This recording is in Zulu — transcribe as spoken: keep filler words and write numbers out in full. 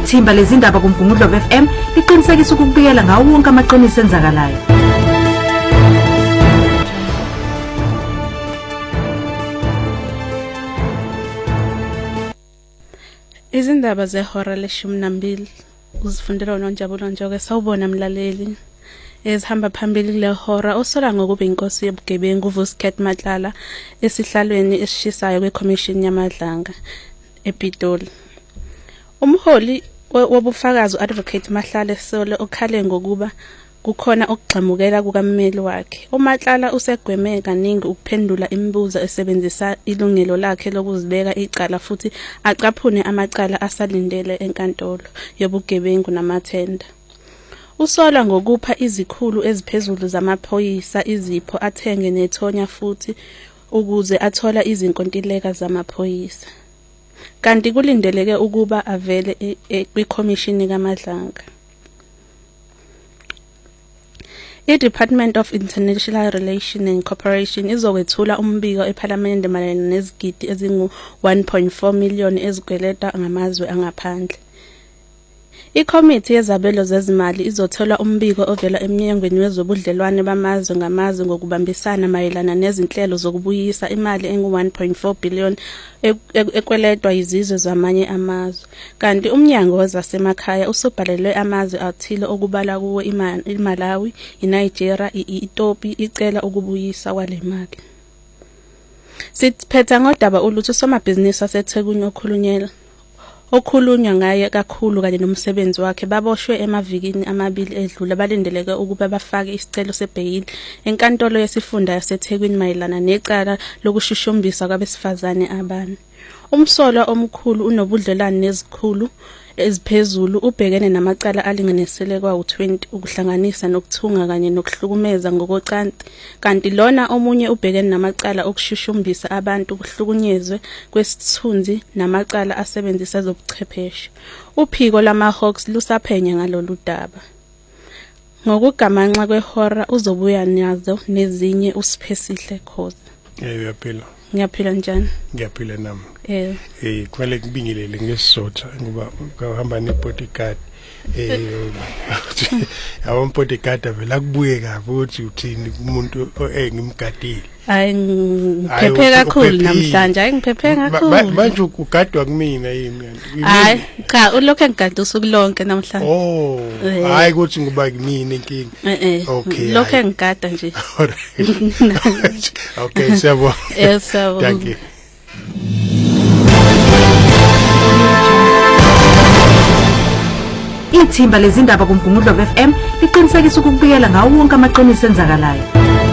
Ithimba lezindaba kuMgungundlovu F M liqinisekisa ukubikela ngawo wonke amaqiniso enzakalayo. Izindaba zehora leshumi nambili uzifundela uNonjabulo Njoke. Sawubona mlaleli. Ezihamba phambili kule hora osola ngokuba inkosi yobugebengu uVusikheth Matlala esihlalweni esishisayo kweCommission yamadlanga ePitoli. Umholi wobufakazi uAdvocate Mahlale Sole okhale ngokuba kukhona okugxamukela kukammeli wakhe. uMatlala usegweme kaningi ukuphendula imibuzo esebenzisa ilungelo lakhe lokuzibeka icala futhi acaphune amacala asalindele enkantolo yobugebengu namathenda. Usola ngokupha izikhulu eziphezulu zamaphoyisa izipho athenge nethonya futhi ukuze athola izinkontileka zamaphoyisa. Kanti kulindeleke ukuba avele kwiCommission kaMadlanga. I-Department of International Relations and Cooperation izokwethula umbiko ePhalamende mayelana nezigidi ezingu one point four million ezigweleta ngamazwe angaphandle. Ikomiti yezabelo zezimali izothola umbiko ovela emnyangweni wezobudlelwane bamazwe ngamazwe ngokubambisana mayelana nezinhlelo zokubuyisa imali engu one point four billion ekweletwa izizwe zamanye amazwe. Kanti umnyango wezasemakhaya usobhalelwe amazwe athile okubala kuwo iMalawi, iNigeria, iEthiopia icela ukubuyisa kwale mali. Siphetha ngodaba oluthi somabhizinisi aseThekwini okhulunyela okhulunywa ngaye kakhulu kanye nomsebenzi wakhe baboshwe emavikini amabili edlule balindeleke ukuba bafake isicelo sebail enkantolo yesifunda yaseThekwini mayelana necala lokushushumbisa kwabesifazane abane. Umsolwa omkhulu unobudlelwane nezikhulu eziphezulu ubhekene namacala alinganisele kwa twenty ukuhlanganisa nokuthunga kanye nokuhlukumeza ngokocansi. Kanti lona omunye ubhekene namacala okushushumbisa abantu ukuhlukunyezwe kwesithunzi namacala asebenzisa zobuchwepheshe. Uphiko lamaHawks lusaphenya ngalolu daba. Ngokugamanxa kwehora uzobuya nazo nezinye uSiphesihle Khoza. Eh uyaphila. Ngiyaphila njani? Ngiyaphila nami. Eh. Eh kumele ngibingelele ngesizotha ngoba ngahamba neBodyguard eh awon bodyguard avela kubuye kabi ukuthi uthini umuntu eh ngimgadile. Hayi ngiphephe kakhulu namhlanje, hayi ngiphephe kakhulu. Manje ugadwa kumina yini? Hayi cha ulokho engigada usuku lonke namhlanje. Oh, hayi ukuthi ngoba kimi inkingi. Eh eh. Lokho engigada nje. Okay, sabo. Eh sabo. Thank you. Ithimba lezindaba kuMgungundlovu F M liqinisekisa ukubikela ngawo wonke amaqiniso enzakalayo.